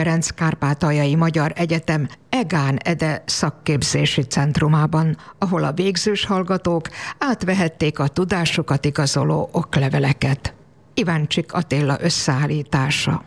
Ferenc Kárpátaljai Magyar Egyetem Egán Ede szakképzési centrumában, ahol a végzős hallgatók átvehették a tudásukat igazoló okleveleket. Iváncsik Attila összeállítása.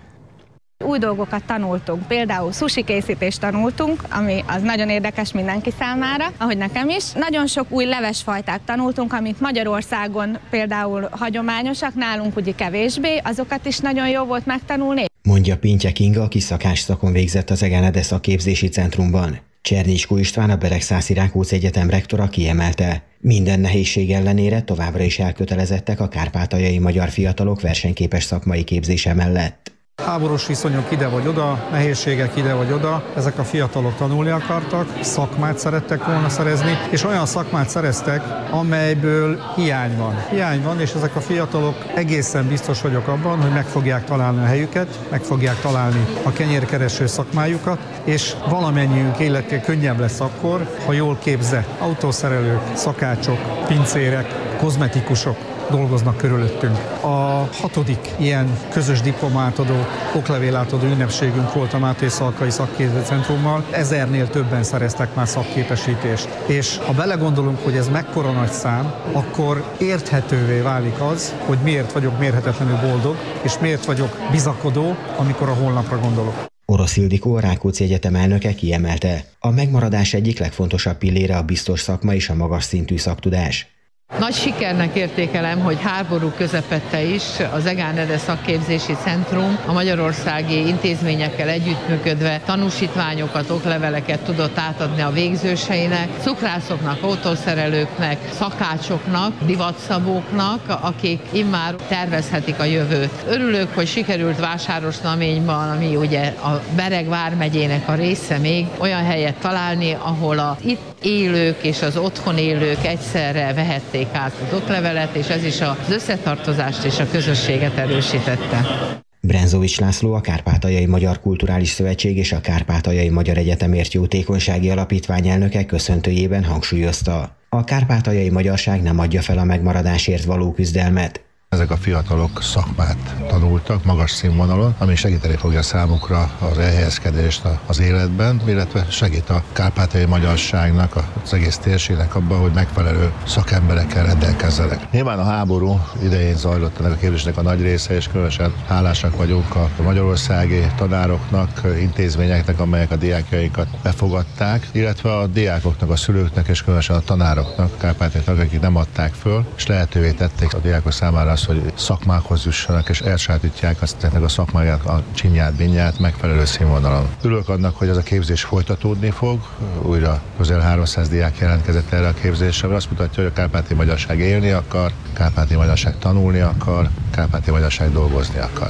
Új dolgokat tanultunk, például sushi készítést tanultunk, ami az nagyon érdekes mindenki számára, ahogy nekem is. Nagyon sok új levesfajtát tanultunk, amit Magyarországon például hagyományosak, nálunk ugye kevésbé, azokat is nagyon jó volt megtanulni. Mondja Pintje Kinga, aki szakásszakon végzett az Egán Ede szakképzési centrumban. Csernicskó István, a Beregszászi-Rákóczi Egyetem rektora kiemelte: minden nehézség ellenére továbbra is elkötelezettek a kárpátaljai magyar fiatalok versenyképes szakmai képzése mellett. Háborús viszonyok ide vagy oda, nehézségek ide vagy oda, ezek a fiatalok tanulni akartak, szakmát szerettek volna szerezni, és olyan szakmát szereztek, amelyből hiány van. Hiány van, és ezek a fiatalok egészen biztos vagyok abban, hogy meg fogják találni a helyüket, meg fogják találni a kenyérkereső szakmájukat, és valamennyiünk élete könnyebb lesz akkor, ha jól képzett autószerelők, szakácsok, pincérek, kozmetikusok dolgoznak körülöttünk. A 6. ilyen közös diplomát adó, oklevélátadó ünnepségünk volt a Máté Szalkai Szakképző Centrummal. 1000-nél többen szereztek már szakképesítést. És ha belegondolunk, hogy ez mekkora nagy szám, akkor érthetővé válik az, hogy miért vagyok mérhetetlenül boldog, és miért vagyok bizakodó, amikor a holnapra gondolok. Orosz Ildikó, a Rákóczi Egyetem elnöke kiemelte: a megmaradás egyik legfontosabb pillére a biztos szakma és a magas szintű szaktudás. Nagy sikernek értékelem, hogy háború közepette is az Egán Ede szakképzési centrum a magyarországi intézményekkel együttműködve tanúsítványokat, okleveleket tudott átadni a végzőseinek, cukrászoknak, autószerelőknek, szakácsoknak, divatszabóknak, akik immár tervezhetik a jövőt. Örülök, hogy sikerült Vásárosnaményban, ami ugye a Bereg vármegyének a része, még olyan helyet találni, ahol az itt élők és az otthon élők egyszerre vehették át az oklevelet, és ez is az összetartozást és a közösséget erősítette. Brenzovics László, a Kárpátaljai Magyar Kulturális Szövetség és a Kárpátaljai Magyar Egyetemért Jótékonysági Alapítvány elnöke köszöntőjében hangsúlyozta: a kárpátaljai magyarság nem adja fel a megmaradásért való küzdelmet. Ezek a fiatalok szakmát tanultak magas színvonalon, ami segíteni fogja számukra az elhelyezkedést az életben, illetve segít a kárpátaljai magyarságnak, az egész térségnek abban, hogy megfelelő szakemberekkel rendelkezzenek. Nyilván a háború idején zajlott ennek a képzésnek a nagy része, és különösen hálásak vagyunk a magyarországi tanároknak, intézményeknek, amelyek a diákjainkat befogadták, illetve a diákoknak, a szülőknek és különösen a tanároknak, kárpátaljaiak, akik nem adták föl, és lehetővé tették a diákok számára azt, hogy szakmákhoz jussanak, és elsajátítják aztán a szakmáját, a csinyát, binyát megfelelő színvonalon. Örülök annak, hogy ez a képzés folytatódni fog. Újra közel 300 diák jelentkezett erre a képzésre, mert azt mutatja, hogy a kárpátaljai magyarság élni akar, kárpátaljai magyarság tanulni akar, kárpátaljai magyarság dolgozni akar.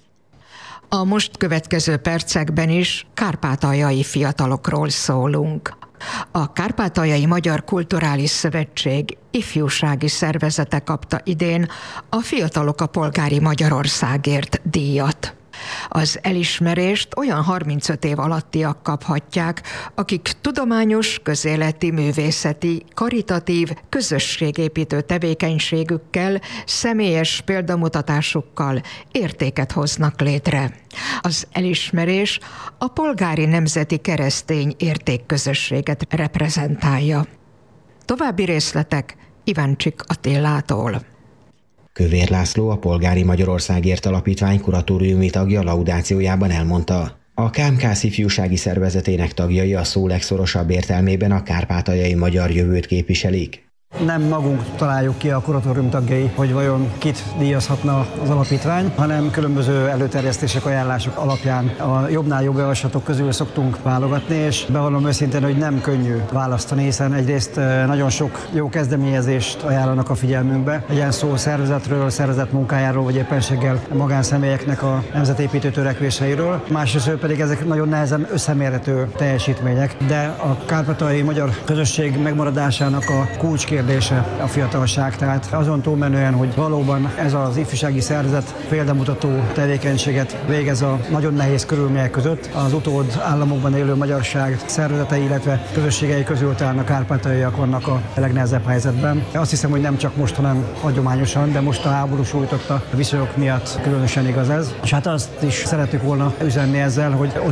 A most következő percekben is kárpátaljai fiatalokról szólunk. A Kárpátaljai Magyar Kulturális Szövetség ifjúsági szervezete kapta idén a Fiatalok a polgári Magyarországért díjat. Az elismerést olyan 35 év alattiak kaphatják, akik tudományos, közéleti, művészeti, karitatív, közösségépítő tevékenységükkel, személyes példamutatásukkal értéket hoznak létre. Az elismerés a polgári nemzeti keresztény értékközösséget reprezentálja. További részletek Iváncsik Attilától. Kövér László, a Polgári Magyarországért Alapítvány kuratóriumi tagja laudációjában elmondta: a KMKS ifjúsági szervezetének tagjai a szó legszorosabb értelmében a kárpátaljai magyar jövőt képviselik. Nem magunk találjuk ki a kuratórium tagjai, hogy vajon kit díjazhatna az alapítvány, hanem különböző előterjesztések, ajánlások alapján a jobbnál jobb javaslatok közül szoktunk válogatni, és bevallom őszintén, hogy nem könnyű választani, hiszen egyrészt nagyon sok jó kezdeményezést ajánlanak a figyelmünkbe, legyen szó szervezetről, szervezet munkájáról, vagy éppenséggel magánszemélyeknek a nemzetépítő törekvéseiről. Másrészt pedig ezek nagyon nehezen összemérhető teljesítmények, de a kárpátaljai magyar közösség megmaradásának a kulcskérdése a fiatalság, tehát azon túlmenően, hogy valóban ez az ifjúsági szervezet példamutató tevékenységet végez a nagyon nehéz körülmények között. Az utód államokban élő magyarság szervezetei, illetve közösségei közül talán a kárpátaljaiak vannak a legnehezebb helyzetben. Azt hiszem, hogy nem csak most, hanem hagyományosan, de most a háború sújtotta viszonyok miatt különösen igaz ez. És hát azt is szeretnék volna üzenni ezzel, hogy